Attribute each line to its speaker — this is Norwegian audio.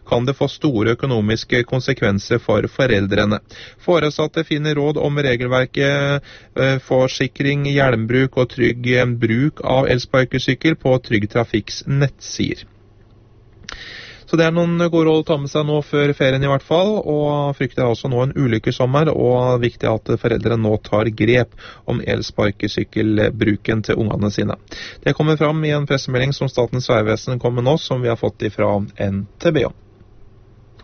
Speaker 1: kan det få store økonomiske konsekvenser for foreldrene. Foresatte finner råd om regelverket, forsikring, hjelmbruk og trygg bruk av elsparkesykkel på Trygg Trafikks nettsider. Så det er noen gode råd å ta med seg nå før ferien i hvert fall, og frykter også nå en ulykkessommer, og viktig at foreldre nå tar grep om elsparkesykkelbruken til ungene sine. Det kommer fram i en pressemelding som Statens vegvesen kom med nå, som vi har fått ifra NTB.